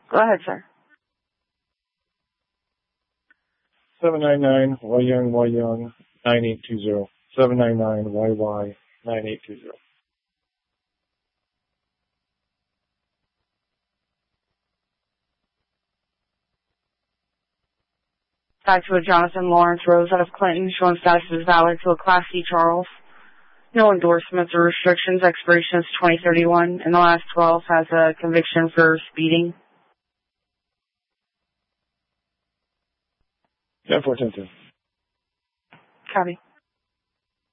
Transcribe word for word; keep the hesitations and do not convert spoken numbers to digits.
Go ahead, sir. seven nine nine Y Young Y Young nine eight two zero. seven nine nine Y Y nine eight two zero. Back to a Jonathan Lawrence Rose out of Clinton, showing status is valid to a Class C Charles. No endorsements or restrictions. Expiration is twenty thirty-one, and the last twelve has a conviction for speeding. ten four ten two. Copy.